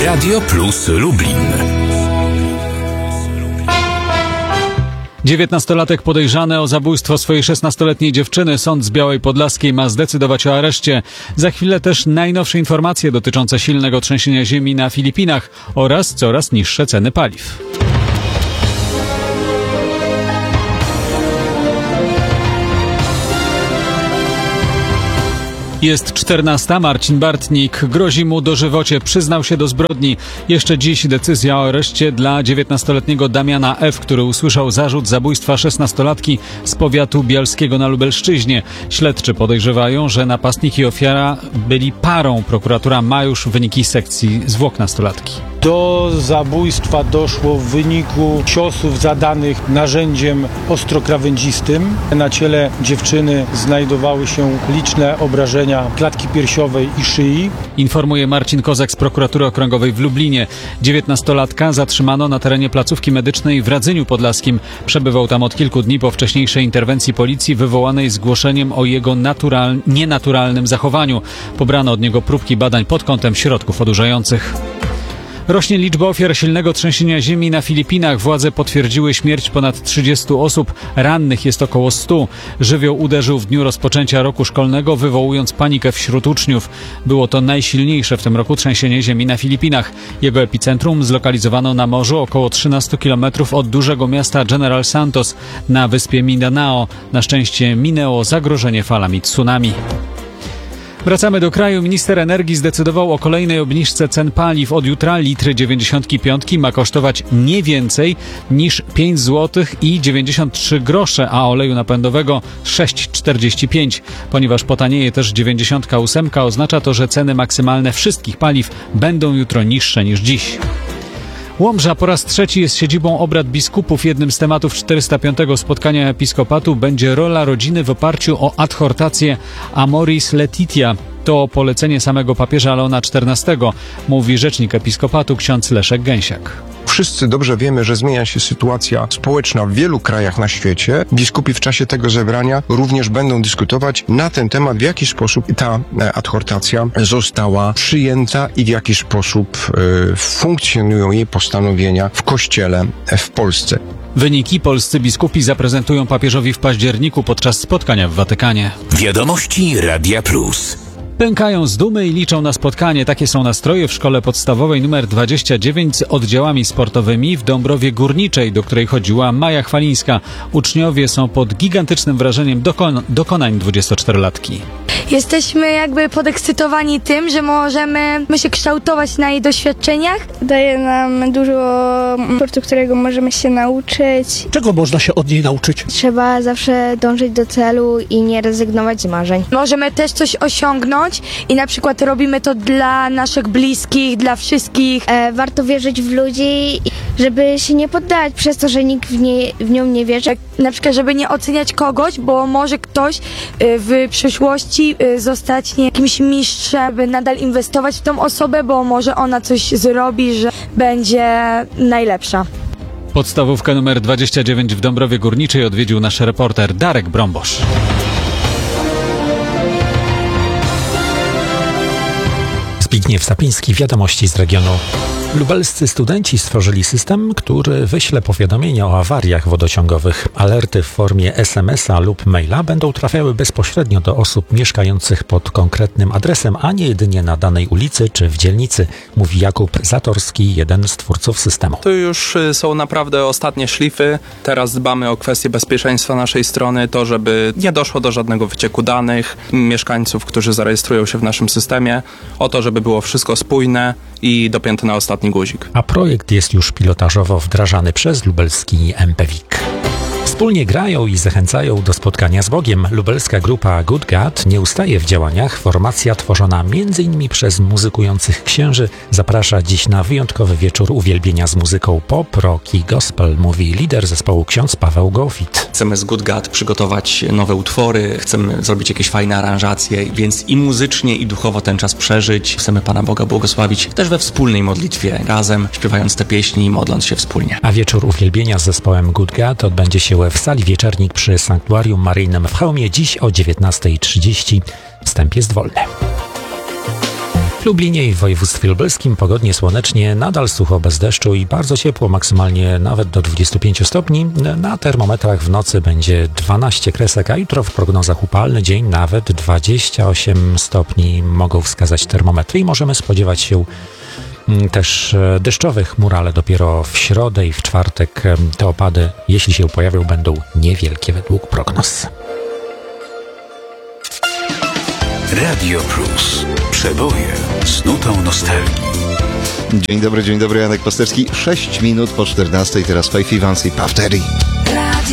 Radio Plus Lublin. 19-latek podejrzany o zabójstwo swojej 16-letniej dziewczyny. Sąd z Białej Podlaskiej ma zdecydować o areszcie. Za chwilę też najnowsze informacje dotyczące silnego trzęsienia ziemi na Filipinach oraz coraz niższe ceny paliw. Jest 14. Marcin Bartnik. Grozi mu dożywocie. Przyznał się do zbrodni. Jeszcze dziś decyzja o areszcie dla 19-letniego Damiana F., który usłyszał zarzut zabójstwa 16-latki z powiatu bialskiego na Lubelszczyźnie. Śledczy podejrzewają, że napastnik i ofiara byli parą. Prokuratura ma już wyniki sekcji zwłok nastolatki. Do zabójstwa doszło w wyniku ciosów zadanych narzędziem ostrokrawędzistym. Na ciele dziewczyny znajdowały się liczne obrażenia klatki piersiowej i szyi. Informuje Marcin Kozak z Prokuratury Okręgowej w Lublinie. 19-latka zatrzymano na terenie placówki medycznej w Radzyniu Podlaskim. Przebywał tam od kilku dni po wcześniejszej interwencji policji wywołanej zgłoszeniem o jego nienaturalnym zachowaniu. Pobrano od niego próbki badań pod kątem środków odurzających. Rośnie liczba ofiar silnego trzęsienia ziemi na Filipinach. Władze potwierdziły śmierć ponad 30 osób. Rannych jest około 100. Żywioł uderzył w dniu rozpoczęcia roku szkolnego, wywołując panikę wśród uczniów. Było to najsilniejsze w tym roku trzęsienie ziemi na Filipinach. Jego epicentrum zlokalizowano na morzu około 13 km od dużego miasta General Santos na wyspie Mindanao. Na szczęście minęło zagrożenie falami tsunami. Wracamy do kraju. Minister energii zdecydował o kolejnej obniżce cen paliw. Od jutra litr 95 ma kosztować nie więcej niż 5 zł i 93 grosze, a oleju napędowego 6,45. Ponieważ potanieje też 98, oznacza to, że ceny maksymalne wszystkich paliw będą jutro niższe niż dziś. Łomża po raz trzeci jest siedzibą obrad biskupów. Jednym z tematów 405. spotkania episkopatu będzie rola rodziny w oparciu o adhortację Amoris Laetitia. To polecenie samego papieża Leona XIV, mówi rzecznik episkopatu ksiądz Leszek Gęsiak. Wszyscy dobrze wiemy, że zmienia się sytuacja społeczna w wielu krajach na świecie. Biskupi w czasie tego zebrania również będą dyskutować na ten temat, w jaki sposób ta adhortacja została przyjęta i w jaki sposób funkcjonują jej postanowienia w Kościele w Polsce. Wyniki polscy biskupi zaprezentują papieżowi w październiku podczas spotkania w Watykanie. Wiadomości Radia Plus. Pękają z dumy i liczą na spotkanie. Takie są nastroje w szkole podstawowej nr 29 z oddziałami sportowymi w Dąbrowie Górniczej, do której chodziła Maja Chwalińska. Uczniowie są pod gigantycznym wrażeniem dokonań 24-latki. Jesteśmy jakby podekscytowani tym, że możemy się kształtować na jej doświadczeniach. Daje nam dużo sportu, którego możemy się nauczyć. Czego można się od niej nauczyć? Trzeba zawsze dążyć do celu i nie rezygnować z marzeń. Możemy też coś osiągnąć i na przykład robimy to dla naszych bliskich, dla wszystkich. Warto wierzyć w ludzi, żeby się nie poddawać przez to, że nikt w nią nie wierzy. Na przykład, żeby nie oceniać kogoś, bo może ktoś w przyszłości zostać jakimś mistrzem, by nadal inwestować w tą osobę, bo może ona coś zrobi, że będzie najlepsza. Podstawówkę nr 29 w Dąbrowie Górniczej odwiedził nasz reporter Darek Brąbosz. Zbigniew Sapiński, wiadomości z regionu. Lubelscy studenci stworzyli system, który wyśle powiadomienia o awariach wodociągowych. Alerty w formie SMS-a lub maila będą trafiały bezpośrednio do osób mieszkających pod konkretnym adresem, a nie jedynie na danej ulicy czy w dzielnicy, mówi Jakub Zatorski, jeden z twórców systemu. To już są naprawdę ostatnie szlify. Teraz dbamy o kwestię bezpieczeństwa naszej strony, to żeby nie doszło do żadnego wycieku danych mieszkańców, którzy zarejestrują się w naszym systemie, o to, żeby było wszystko spójne i dopięte na ostatni guzik. A projekt jest już pilotażowo wdrażany przez lubelski MPWiK. Wspólnie grają i zachęcają do spotkania z Bogiem. Lubelska grupa Good God nie ustaje w działaniach. Formacja tworzona m.in. przez muzykujących księży zaprasza dziś na wyjątkowy wieczór uwielbienia z muzyką pop, rock i gospel, mówi lider zespołu ksiądz Paweł Gołfit. Chcemy z Good God przygotować nowe utwory, chcemy zrobić jakieś fajne aranżacje, więc i muzycznie, i duchowo ten czas przeżyć. Chcemy Pana Boga błogosławić też we wspólnej modlitwie, razem śpiewając te pieśni, modląc się wspólnie. A wieczór uwielbienia z zespołem Good God odbędzie się w sali Wieczernik przy Sanktuarium Maryjnym w Chełmie dziś o 19:30. Wstęp jest wolny. W Lublinie i w województwie lubelskim pogodnie słonecznie, nadal sucho bez deszczu i bardzo ciepło, maksymalnie nawet do 25 stopni. Na termometrach w nocy będzie 12 kresek, a jutro w prognozach upalny dzień nawet 28 stopni mogą wskazać termometry i możemy spodziewać się też deszczowych chmur, ale dopiero w środę i w czwartek te opady, jeśli się pojawią, będą niewielkie według prognoz. Radio Plus. Przeboje z nutą nostalgii. Dzień dobry, Janek Pasterski. 6 minut po 14, teraz Faith Evans i Puff Daddy.